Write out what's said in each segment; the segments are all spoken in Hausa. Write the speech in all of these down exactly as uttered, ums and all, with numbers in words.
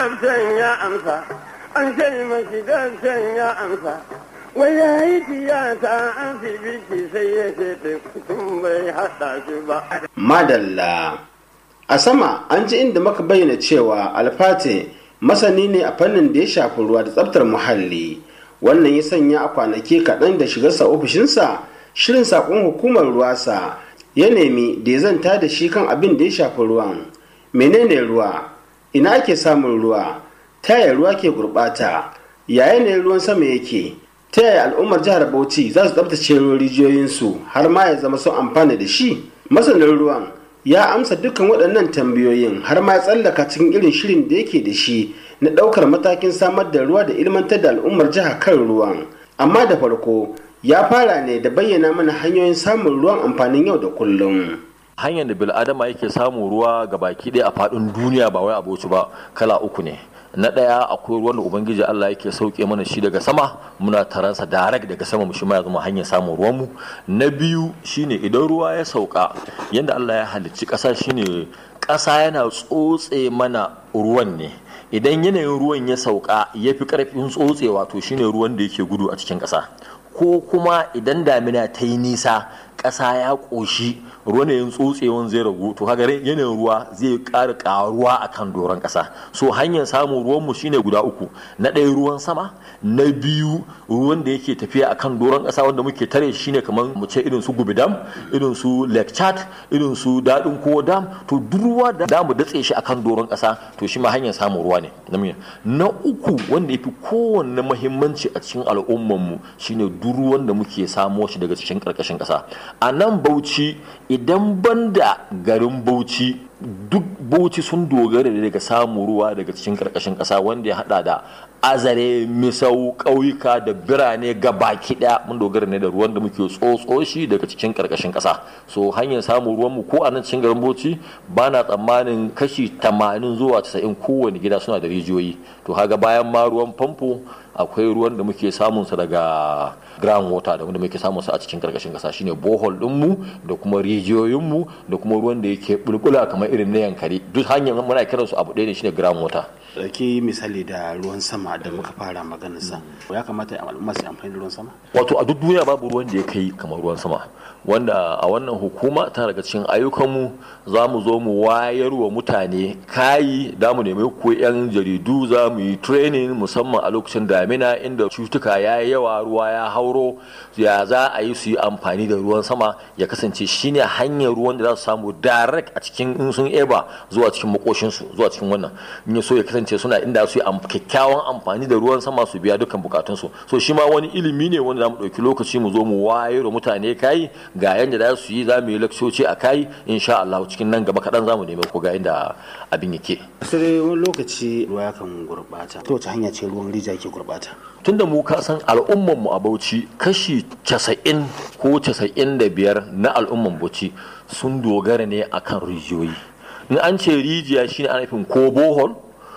daftan ya amsa, an sai mashi daftan ya amsa. Wai ya yi tiyata asibiti sai ya ce tun bai haɗa shi ba. Madalla. A sama an ji inda muka bayyana cewa Alfate masani ne a fannin da ya shafi ruwa da tsaftar muhalli. Wannan ya sanya a kwanaki kaɗan da shigarsa ofishinsa, shirin saƙon hukumar ruwasa ya nemi da ya zanta da shi kan abin da ya shafi ruwan. Menene ruwa? Ina ake samun ruwa? Ta yaya ruwa ke gurɓata? Yaya ne ruwan sama yake? Ta yaya al'ummar jihar Bauchi za su tsaftace ruwan rijiyoyinsu har ma ya zama sun amfana da shi? Masanin ruwan ya amsa dukkan waɗannan tambayoyin har ma ya tsallaka cikin irin shirin da yake da shi na ɗaukar matakin samar da ruwa da ilmantar da al'ummar jiha kan ruwan. Amma da farko ya fara ne da bayyana mana hanyoyin samun ruwan amfanin yau da kullum. Hanyar da bil'adama yake samun ruwa ga baki ɗaya a faɗin duniya ba wai a Bauchi ba kala uku ne. Na ɗaya akwai ruwan da Ubangiji Allah yake sauke mana shi daga sama, muna taransa direct daga sama mu shi ma ya zama hanyar samun ruwanmu. Na biyu shine idan ruwa ya sauka yanda Allah ya halicci ƙasa shine ƙasa yana tsotse mana ruwan ne. Idan yanayin ruwan ya sauka ya fi ƙarfin tsotsewa to shine ruwan da yake gudu a cikin ƙasa. Ko kuma idan damina ta yi nisa ƙasa ya ƙoshi ruwan yin tsotsewan zai ragu to kaga yanayin ruwa zai ƙara ƙaruwa akan doron ƙasa. So hanyar samun ruwanmu shine guda uku. Na ɗaya ruwan sama, na biyu ruwan da yake tafiya akan doron ƙasa wanda muke tare shi shine kamar mu ce irin su Gubi Dam, irin su Lake Chad, irin su Daɗin Kowa Dam, to duk ruwa da damu datse shi akan doron ƙasa to shi ma hanyar samun ruwa ne. Na uku wanda yafi kowanne muhimmanci a cikin al'ummarmu shine duk ruwan da muke samo shi daga cikin ƙarƙashin ƙasa. A nan Bauchi idan banda garin Bauchi duk Bauchi sun dogara daga samun ruwa daga cikin ƙarƙashin ƙasa wanda ya hada da Azare, Misau, ƙauyuka da birane gabaki ɗaya mun dogara ne da ruwan da muke tsotso shi daga cikin ƙarƙashin ƙasa. So hanyar samun ruwan mu ko a nan cikin garin Bauchi ba na tsammanin kashi tamanin zuwa casa'in kowane gida suna da rijiyoyi. To haga bayan ma ruwan famfo akwai ruwan da muke samun sa daga ground water da wanda muke samun sa a cikin karkashin kasa shine bohol din mu da kuma rijiyoyin mu da kuma ruwan da yake bulbula kamar irin na Yankari duk hanyar muna kiransu abu ɗaya ne shine ground water. Dauki misali da ruwan sama da muka fara maganar sa ya kamata al'umma su amfani da ruwan sama. Wato a duk duniya babu ruwan da ya kai kamar ruwan sama wanda a wannan hukuma ta daga cikin ayyukanmu za mu zo mu wayar wa mutane kayi da mu nemi ko yan jaridu za mu yi training musamman a lokacin damina inda cutuka ya yi yawa ruwa ya hauro ya za a yi su yi amfani da ruwan sama ya kasance shine hanyar ruwan da za su samu direct a cikin in sun eba zuwa cikin makoshinsu zuwa cikin wannan in so ya kasance suna inda su yi kyakkyawan amfani da ruwan sama su biya dukkan bukatunsu. So shi ma wani ilimi ne wanda za mu ɗauki lokaci mu zo mu wayar wa mutane kayi ga yanda za su yi za mu yi lakcoci a kai insha Allah cikin nan gaba kaɗan za mu nemi ko ga inda abin yake. Sai wani lokaci ruwa kan gurɓata. Ta wace hanya ce ruwan rijiya ke gurɓata? Tunda mu ka san al'umman mu a Bauchi kashi casa'in ko casa'in da biyar na al'umman Bauchi sun dogara ne akan rijiyoyi. In an ce rijiya shine ana nufin ko bohol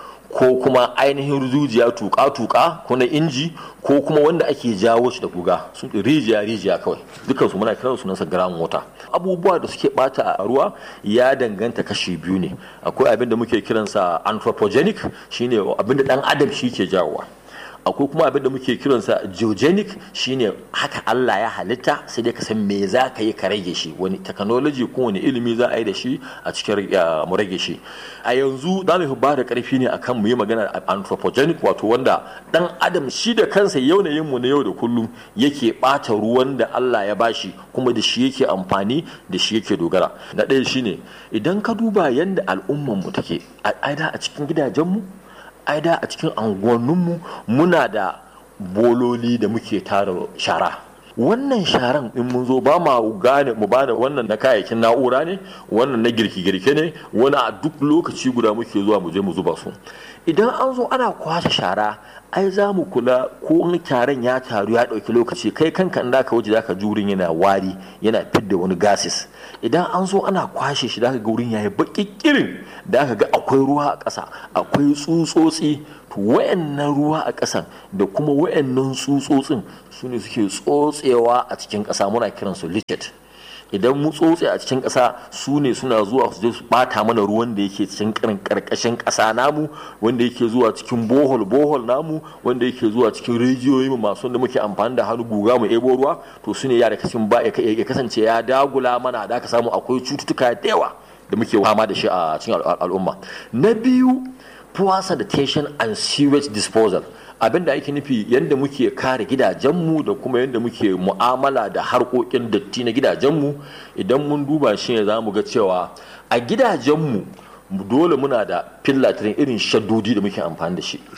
ko kuma ainihin rijiya tuka-tuka ko na inji ko kuma wanda ake jawo shi da guga su rijiya rijiya kawai dukansu muna kiran su nasa ground water. Abubuwa da suke bata a ruwa ya danganta kashi biyu ne. Akwai abin da muke kiransa anthropogenic shine abin da dan adam shi ke jawowa. Akwai kuma abin da muke kiransa geogenic shine haka Allah ya halitta sai dai ka san me za ka yi ka rage shi wani technology ko wani ilimi za a yi da shi a cikin mu rage shi. A yanzu za mu ba da karfi ne akan mu yi magana anthropogenic wato wanda dan adam shi da kansa yanayin mu na yau da kullum yake bata ruwan da Allah ya bashi kuma da shi yake amfani da shi yake dogara. Na ɗaya shine idan ka duba yanda al'umman mu take a cikin gidajen mu ai da a cikin anguwanninmu muna da bololi da muke tara shara. Wannan sharan in mun zo ba ma gane mu bada wannan na kayayyakin na'ura ne wannan na girki-girke ne wani a duk lokaci guda muke zuwa mu je mu zuba su. Idan an zo ana kwashe shara ai za mu kula ko in taron ya taru ya ɗauki lokaci kai kanka in da ka wuce zaka ji wurin yana wari yana fidda wani gases. Idan an zo ana kwashe shi zaka ga wurin yayi baki kirin da aka ga akwai ruwa a ƙasa akwai tsutsotsi to wayannan ruwa a ƙasan da kuma wayannan tsutsotsin su ne suke tsotsewa a cikin ƙasa muna kiransu lichet. idan mu tsotse a cikin ƙasa su ne suna zuwa su je su bata mana ruwan da yake cikin karkashin ƙasa namu, wanda yake zuwa cikin bohol bohol namu, wanda yake zuwa cikin rijiyoyi masu da muke amfani da hannu guga mu ebo ruwa, to su ne ya da kashin ba ya kasance ya dagula mana da aka samu akwai cututtuka da yawa da muke fama da shi a cikin al'umma. Na biyu, poor sanitation and sewage disposal. Abin da ake nufi yadda muke kare gidajenmu da kuma yadda muke mu'amala da harkokin datti na gidajenmu. Idan mun duba shi ne za mu ga cewa a gidajenmu dole muna da fillatirin irin shaddodi da muke amfani da shi.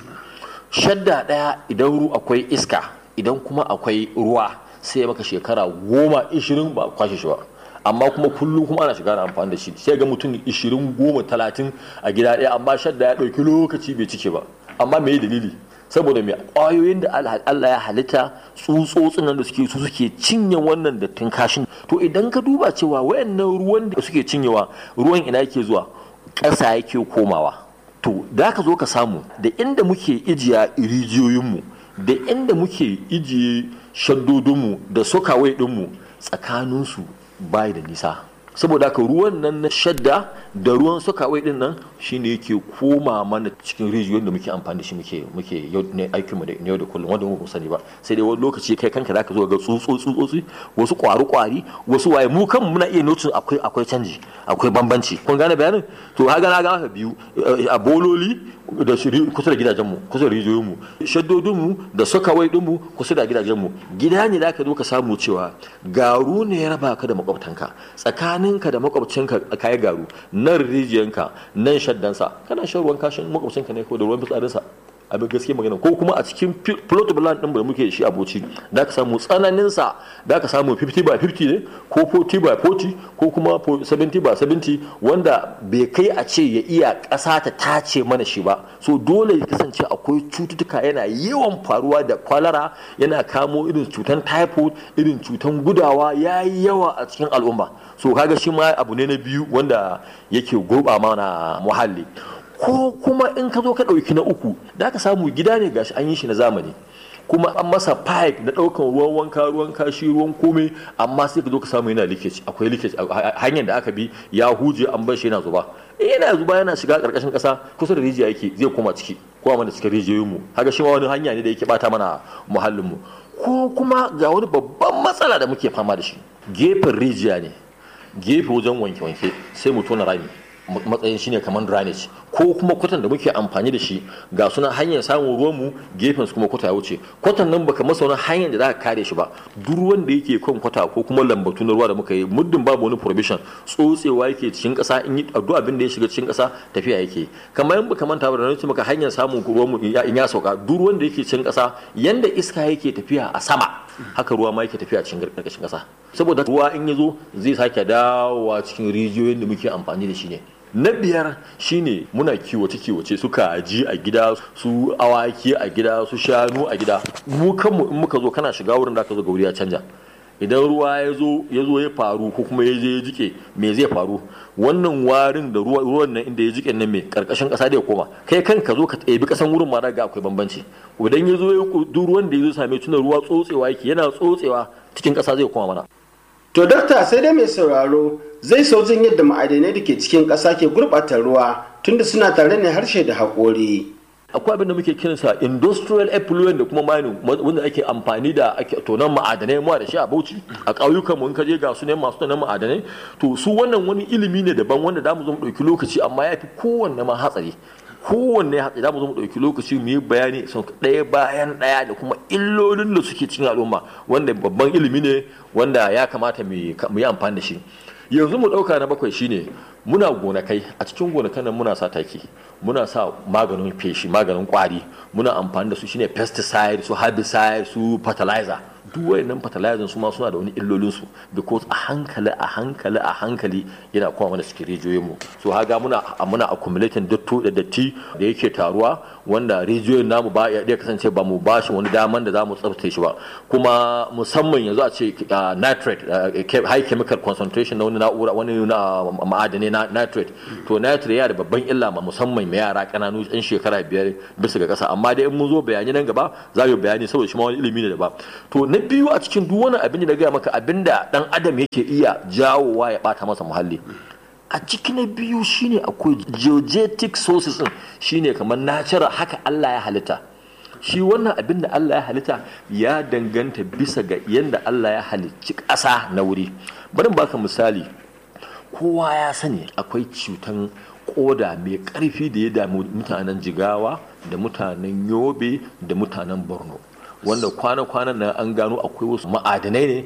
Shadda ɗaya idan ru akwai iska, idan kuma akwai ruwa sai maka shekara goma ishirin ba kwashe shi ba, amma kuma kullum kuma ana shiga da amfani da shi. Sai ga mutum ishirin goma talatin a gida ɗaya, amma shadda ya ɗauki lokaci bai cike ba. Amma me dalili? Saboda mai ƙwayoyin da Allah ya halitta, tsutsotsin nan da suke su suke cinye wannan dattin kashin. To idan ka duba cewa wayannan ruwan da suke cinyewa, ruwan ina yake zuwa? Ƙasa yake komawa. To da ka zo ka samu da inda muke ijiya rijiyoyinmu, da inda muke ijiye shaddodinmu da sokawai ɗinmu, tsakaninsu bai da nisa. Saboda haka ruwan nan na shadda da ruwan sokawai din nan shine yake koma mana cikin rijiyoyin da muke amfani da shi muke muke yau ne aikin mu da yau da kullum, wanda mu sani ba. Sai dai wani lokaci kai kanka zaka zo ga tsutsotsi tsutsotsi, wasu kwari kwari, wasu waye, mu kanmu muna iya notin akwai akwai canji, akwai bambanci. Kun gane bayanin? To haga na ga biyu a bololi da kusa da gidajenmu, kusa da rijiyoyinmu, shaddodinmu da sokawai dinmu kusa da gidajenmu. Gida ne da ka zo ka samu cewa garu ne ya raba ka da makwabtanka, tsakaninka da makwabcinka kayi garu, nan rijiyanka nan shaddansa, kana shan ruwan kashin makwabcinka ne ko da ruwan fitsarinsa. Abin gaske magana, ko kuma a cikin plot plan din da muke shi a Bauchi da ka samu tsananin sa da ka samu fifty by fifty ne ko forty by forty ko kuma seventy by seventy, wanda bai kai a ce ya iya ƙasa ta tace mana shi ba. So dole ya kasance akwai cututtuka yana yawan faruwa da kwalara, yana kamo irin cutan typhoid, irin cutan gudawa yayi yawa a cikin al'umma. So kaga shi ma abu ne na biyu wanda yake gurɓa mana muhalli. Ko kuma in ka zo ka ɗauki na uku, da ka samu gida ne gashi an yi shi na zamani, kuma an masa pipe na ɗaukan ruwan wanka, ruwan kashi, ruwan komai, amma sai ka zo ka samu yana leakage, akwai leakage, hanyar da aka bi ya huje an bar shi yana zuba. Yana zuba yana shiga ƙarƙashin ƙasa, kusa da rijiya yake zai koma ciki, ko mana cikin rijiyoyinmu. Haka shi ma wani hanya ne da yake bata mana muhallinmu. Ko kuma ga wani babban matsala da muke fama da shi, gefen rijiya ne, gefe wajen wanke-wanke sai mu tona rami, matsayin shine kamar drainage, ko kuma kwatan da muke amfani da shi ga suna hanyar samun ruwan mu, gefen su kuma kwata ya wuce. Kwatan nan baka masa wani hanyar da za ka kare shi ba. Duk ruwan da yake kan kwata ko kuma lambatu na ruwa da muka yi, muddin babu wani provision, tsotsewa yake cikin ƙasa, in yi duk abin da ya shiga cikin ƙasa tafiya yake. Kamar in baka manta ba da nace maka hanyar samun ruwan mu in ya sauka, duk ruwan da yake cikin ƙasa yanda iska yake tafiya a sama, haka ruwa ma yake tafiya cikin ƙarƙashin ƙasa. Saboda ruwa in ya zo zai sake dawowa cikin rijiyoyin da muke amfani da shi ne. Na biyar shine muna kiwace kiwace su kaji a gida, su awaki a gida, su shanu a gida. Mu kanmu in muka zo kana shiga wurin da ka zo ga wuri ya canja. Idan ruwa ya zo ya zo ya faru ko kuma ya je ya jike, me zai faru? Wannan warin da ruwan nan inda ya jike nan me karkashin kasa da ya koma, kai kanka zo ka ɗebi kasan wurin ma daga akwai bambanci. Idan ya zo ya duk ruwan da ya zo same tuna ruwa tsotsewa yake, yana tsotsewa cikin kasa zai koma mana. To dakta, sai dai mai sauraro zai so jin yadda ma'adanai da ke cikin ƙasa ke gurɓata ruwa tunda suna tare ne harshe da haƙori. Akwai abin da muke kiransa industrial effluent da kuma mining, wanda ake amfani da ake tonon ma'adanai mu da shi a Bauchi, a ƙauyukan mu in ka je ga su ne masu tonon ma'adanai. To su wannan wani ilimi ne daban wanda da mu zo mu ɗauki lokaci, amma ya fi kowanne ma hatsari. Kowanne hatsari da mu zo mu ɗauki lokaci mu yi bayani sau ɗaya bayan ɗaya da kuma illolin da suke cikin al'umma, wanda babban ilimi ne wanda ya kamata mu yi amfani da shi. Yanzu mu ɗauka na bakwai shine muna gonakai, a cikin gonakan nan muna sa taki, muna sa maganin feshi, maganin kwari, muna amfani da su shine pesticide, su herbicide, su fertilizer. Duk wayannan fertilizer su ma suna da wani illolin su, because a hankali a hankali a hankali yana kuma mana cikin rijiyoyin mu. So haga muna muna accumulating datto da datti da yake taruwa, wanda rijiyoyin namu ba ya kasance ba mu bashi wani daman da zamu tsaftace shi ba. Kuma musamman yanzu a ce nitrate, high chemical concentration na wani na'ura, wani na ma'adanai na nitrate. To nitrate yana da babban illa ma musamman mai yara kananu yan shekara biyar bisa ga kasa, amma dai in mun zo bayani nan gaba za mu bayani saboda shi ma wani ilimi ne da ba. To na biyu a cikin duk wani abin da na gaya maka abin da dan adam yake iya jawowa ya bata masa muhalli, a ciki na biyu shine akwai geogetic sources din, shine kamar natural haka Allah ya halitta. Shi wannan abin da Allah ya halitta ya danganta bisa ga yadda Allah ya halicci ƙasa na wuri. Bari baka misali, kowa ya sani akwai cutan koda mai ƙarfi da ya damu mutanen Jigawa da mutanen Yobe da mutanen Borno, wanda kwana-kwanan nan an gano akwai wasu ma'adanai ne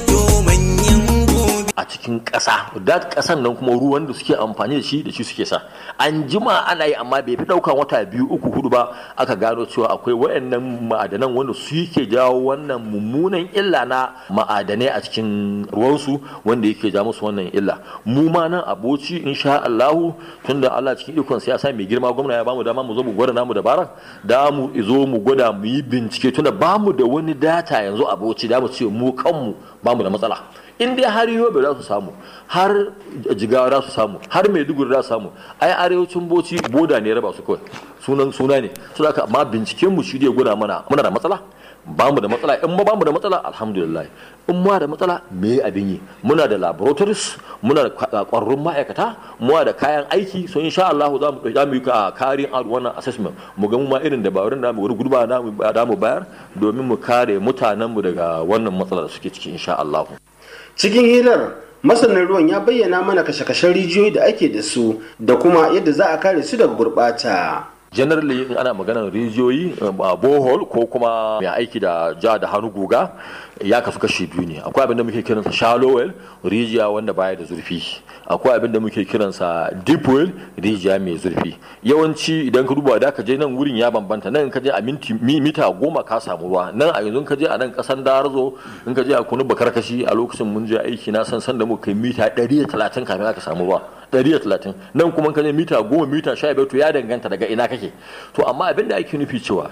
a cikin ƙasa, da ƙasan nan kuma ruwan da suke amfani da shi da shi suke sa. An jima ana yi amma bai fi ɗaukan wata biyu uku hudu ba aka gano cewa akwai waɗannan ma'adanan wanda su yake jawo wannan mummunan illa na ma'adanai a cikin ruwansu wanda yake ja musu wannan illa. Mu ma nan aboci insha Allahu tunda Allah cikin ikon siyasa mai girma gwamna ya bamu dama mu zo mu gwada namu dabaran, da mu zo mu gwada mu yi bincike tunda bamu da wani data yanzu aboci da mu ce mu kanmu bamu da matsala. In dai har Yobe za su samu, har Jigawa za su samu, har Maiduguri za su samu, ai arewacin Bauchi boda ne raba su kawai, sunan suna ne. So da amma binciken mu shi dai gwada mana muna da matsala, ba mu da matsala. In ba ba mu da matsala alhamdulillah, in ma da matsala me abin yi, muna da laboratories, muna da ƙwararrun ma'aikata, muna da kayan aiki. So insha Allah za mu za mu yi karin out wannan assessment, mu ga mu ma irin dabarun da mu wani gurba da mu bayar domin mu kare mutanen mu daga wannan matsalar da suke ciki insha Allah. Cikin hirar masanin ruwan ya bayyana mana kashe-kashen rijiyoyi da ake da su da kuma yadda za a kare su daga gurɓata. Generally in ana maganar rijiyoyi a bohol ko kuma mai aiki da ja da hannu guga ya kasu kashi biyu ne. Akwai abin da muke kiransa shallow well, rijiya wanda baya da zurfi. Akwai abin da muke kiransa deep well, rijiya mai zurfi. Yawanci idan ka duba da ka je nan wurin ya bambanta, nan ka je a minti mita goma ka samu ruwa, nan a yanzu ka je a nan kasan Darzo in ka je a Kunu Bakarkashi a lokacin mun je aiki na san san da muka yi mita ɗari da talatin kafin aka samu ruwa. ɗari da talatin nan kuma ka je mita goma mita sha biyar to ya danganta daga ina kake. To amma abin da ake nufi cewa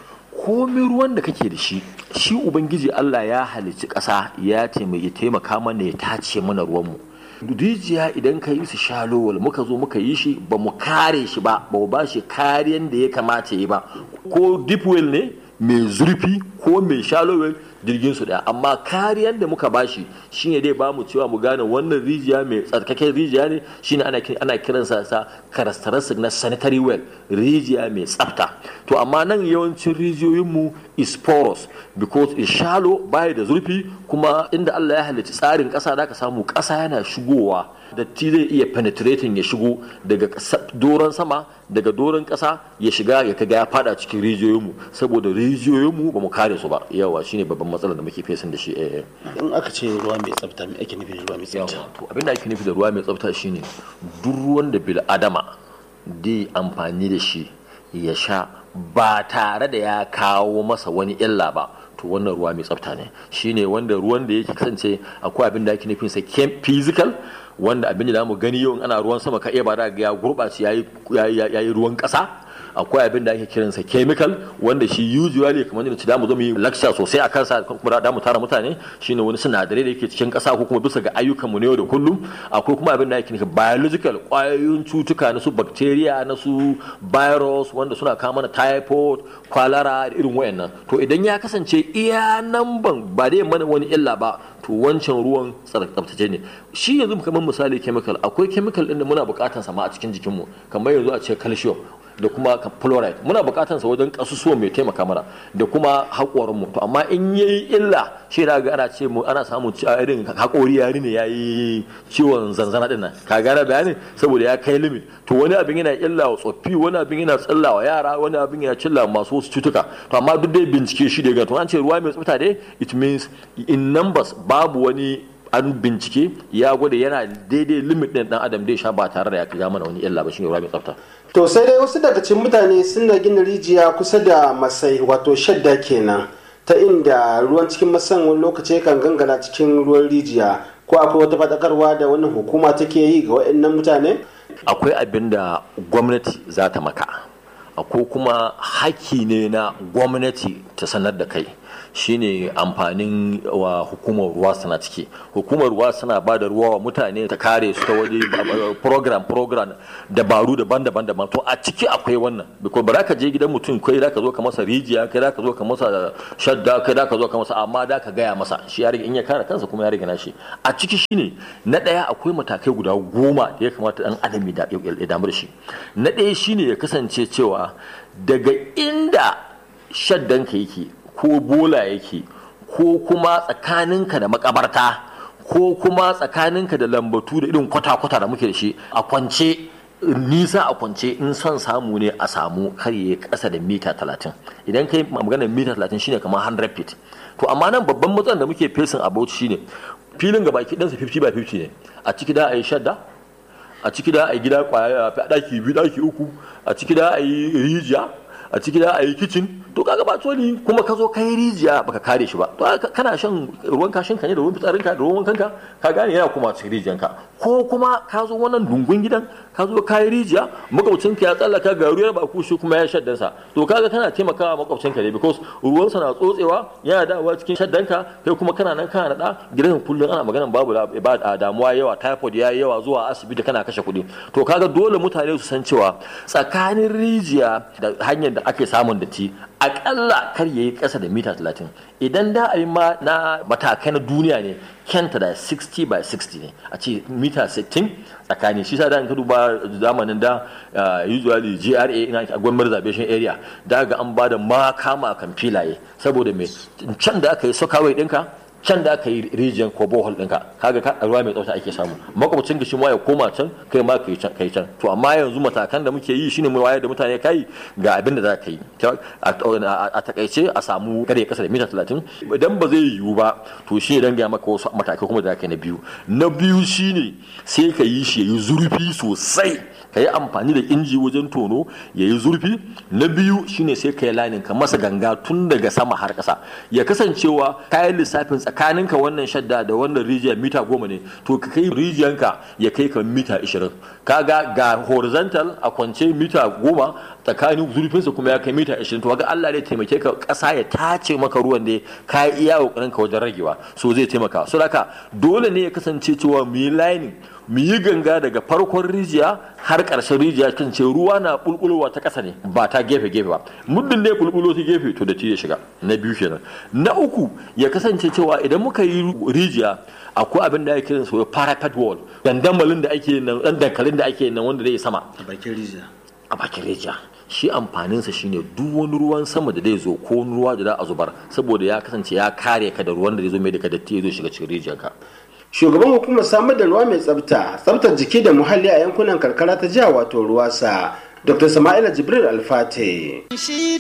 komai ruwan da kake da shi, shi Ubangiji Allah ya halicci ƙasa ya taimaka mana ya tace mana ruwanmu. Rijiya idan ka yi su shalowal muka zo muka yi shi ba mu kare shi ba, ba mu ba shi kariyan da ya kamata yi ba, ko deep well ne mai zurfi ko mai shallow well jirgin su daya, amma kariyan da muka bashi shine dai ba mu cewa mu gane wannan rijiya mai tsarkaken rijiya ne, shine ana ana kiransa sa characteristic na sanitary well, rijiya mai tsafta. To amma nan yawancin rijiyoyin mu is porous because is shallow, baya da zurfi, kuma inda Allah ya halicci tsarin kasa da ka samu kasa yana shigowa, datti zai iya penetrating ya shigo daga doron sama daga doron kasa ya shiga ya kaga ya fada cikin rijiyoyinmu, saboda rijiyoyinmu ba mu kare su ba. Yawa shine babban matsalar da muke fesin da shi. eh In aka ce ruwa mai tsafta me ake nufi da ruwa mai tsafta? to abin da ake nufi da ruwa mai tsafta shine duk ruwan da bil adama dai amfani da shi ya sha ba tare da ya kawo masa wani illa ba, to wannan ruwa mai tsafta ne. Shine wanda ruwan da yake kasance akwai abin da ake nufin sa physical, wanda abin da mu gani yau ana ruwan sama ka iya ba da ya gurɓace yayi yayi ruwan ƙasa. Akwai abin da ake kiransa chemical, wanda shi usually kamar yadda da mu zo mu yi lecture sosai a kansa kuma da mu tara mutane, shine wani sinadarai da yake cikin ƙasa ko kuma bisa ga ayyukan mu ne yau da kullum. Akwai kuma abin da ake kiransa biological, ƙwayoyin cutuka na su bacteria na su virus wanda suna kawo mana typhoid, cholera da irin wayannan. To idan ya kasance iya nan ban ba dai mana wani illa ba, to wancan ruwan tsaftace ne. Shi yanzu kamar misali chemical, akwai chemical din da muna bukatar sa ma a cikin jikinmu, kamar yanzu a ce calcium da kuma fluoride muna bukatar sa wajen kasusuwa mai taimaka mana da kuma haƙorin mu. To amma in yayi illa shi da ga ana ce mu ana samun irin haƙori yari ne yayi ciwon zanzana din nan, ka gane bayani, saboda ya kai limit. To wani abin yana illa wa tsoffi, wani abin yana tsalla wa yara, wani abin yana cilla masu wasu cutuka. To amma duk dai bincike shi da ga to an ce ruwa mai tsafta dai it means in numbers babu wani an bincike ya gwada yana daidai limit ɗin ɗan adam dai sha ba tare da ya kaja mana wani illa ba, shine ruwa mai tsafta. To sai dai wasu daga cikin mutane suna gina rijiya kusa da masai wato shadda kenan, ta inda ruwan cikin masan wani lokaci kan gangana cikin ruwan rijiya. Ko akwai wata fadakarwa da wannan hukuma take yi ga waɗannan mutane? Akwai abin da gwamnati za ta maka, akwai kuma haƙƙi ne na gwamnati ta sanar da kai shine amfanin wa hukumar ruwa suna ciki. Hukumar ruwa suna ba da ruwa wa mutane ta kare su ta waje program program dabaru daban-daban daban to a ciki akwai wannan because ba za ka je gidan mutum kai za ka zo ka masa rijiya kai za ka zo ka masa shadda kai za ka zo ka masa amma da ka gaya masa shi ya rage in ya kare kansa kuma ya rage nashi. A ciki shine na ɗaya akwai matakai guda goma da ya kamata ɗan adam ya damu da shi. Na ɗaya shine ya kasance cewa daga inda shaddanka yake ko bola yake ko kuma tsakaninka da makabarta ko kuma tsakaninka da lambatu da irin kwata-kwata da muke da shi a kwance nisa a kwance in son samu ne a samu karye kasa da mita talatin. Idan kai maganar mita talatin shine kamar one hundred feet. To amma nan babban matsalar da muke fesin a Bauchi shine filin gabaki ɗansa fifty by fifty ne. A ciki da a yi shadda, a ciki da a yi gida kwaya ɗaki biyu ɗaki uku, a ciki da a yi rijiya, a ciki da a yi kicin. To kaga ba tsoli kuma ka zo kai rijiya baka kare shi ba to kana shan ruwan kashin ka ne da ruwan fitsarinka da ruwan wankanka ka gane yana kuma cikin rijiyanka ko kuma ka zo wannan dungun gidan ka zo kai rijiya makwabcinka ya tsallaka ga ruwar ba kushi kuma ya shaddan sa to kaga kana taimakawa makwabcinka ne because ruwan sa na tsotsewa yana dawowa cikin shaddanka kai kuma kana nan kana da gidan kullun ana maganan babu ba damuwa yawa typhoid yayi yawa zuwa asibiti kana kashe kuɗi to kaga dole mutane su san cewa tsakanin rijiya da hanyar da ake samun datti akalla kar yayi kasa da mita talatin. Idan da a yi ma na matakai na duniya ne kenta da sixty by sixty ne a ce mita sittin tsakani shi sa da in ka duba zamanin da usually G R A ina gwamnatin zabeshin area da ga an bada makama kan filaye saboda me can da aka yi sokawai dinka can da aka yi rijiyar ko bohol ɗinka kaga ka ruwa mai tsafta ake samu makwabcin ka shi ma ya koma can kai ma kai can kai can to amma yanzu matakan da muke yi shine mu wayar da mutane kai ga abin da za ka yi a takaice a samu kare kasa da mita talatin idan ba zai yiwu ba to shi dan ga maka wasu matakai kuma da za ka yi na biyu na biyu shine sai ka yi shi yayi zurfi sosai ka yi amfani da inji wajen tono ya yi zurfi. Na biyu shine sai ka yi lanin ka masa ganga tun daga sama har ƙasa ya kasancewa kayan lissafin tsakaninka wannan shadda da wannan rijiyar mita goma ne to ka kai rijiyanka ya kai ka mita ishirin kaga ga horizontal a kwance mita goma tsakanin zurfinsa kuma ya kai mita ishirin to kaga Allah zai taimake ka ƙasa ya tace maka ruwan da ka iya kokarin ka wajen ragewa so zai taimaka so haka dole ne ya kasance cewa mu yi lining mu yi ganga daga farkon rijiya har ƙarshen rijiya kan ce ruwa na bulbulowa ta ƙasa ne ba ta gefe gefe ba muddin da ya bulbulo ta gefe to da ya shiga. Na biyu kenan. Na uku ya kasance cewa idan muka yi rijiya akwai abin da ake kiran sa parapet wall dandamalin da ake nan dan dankalin da ake nan wanda zai sama a bakin rijiya a bakin rijiya shi amfaninsa shine duk wani ruwan sama da zai zo ko wani ruwa da za a zubar saboda ya kasance ya kare ka da ruwan da zai zo mai da ka datti ya zo shiga cikin rijiyarka. Shugaban hukumar samar da ruwa mai tsafta tsaftar jiki da muhalli a yankunan karkara ta jiha wato ruwasa Dr. Sama'ila Jibril Alfate.